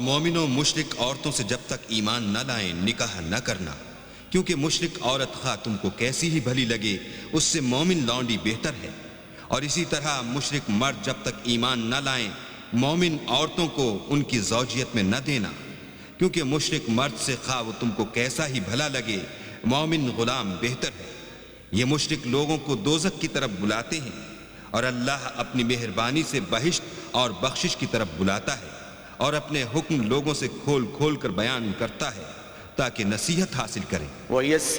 मोमिनो मुशरिक औरतों से जब तक ईमान न लाएं निकाह न करना, क्योंकि मुशरिक औरत खा तुमको कैसी ही भली लगे उससे मोमिन लौंडी बेहतर है। और इसी तरह मुशरिक मर्द जब तक ईमान न लाएं मोमिन औरतों को उनकी ज़ौजियत में न देना, क्योंकि मुशरिक मर्द से खा वो तुमको कैसा ही भला लगे मोमिन गुलाम बेहतर है। ये मुशरिक लोगों को दोज़ख की तरफ बुलाते हैं और अल्लाह अपनी मेहरबानी से बहिश्त और बख्शिश की तरफ बुलाता है और अपने हुक्म लोगों से खोल खोल कर बयान करता है ताकि नसीहत हासिल करें।